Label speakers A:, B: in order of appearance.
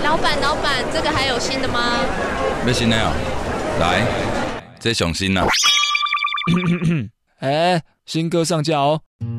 A: 老板，这个还有新的吗？
B: 要新的哦，来，这上新啦。
C: 新歌上架哦。